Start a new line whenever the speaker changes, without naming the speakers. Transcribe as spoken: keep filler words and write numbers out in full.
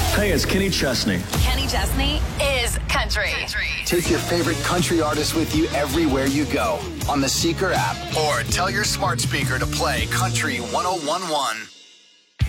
Hey, it's Kenny Chesney.
Kenny Chesney is country. country.
Take your favorite country artist with you everywhere you go on the Seeker app or tell your smart speaker to play Country one oh one one.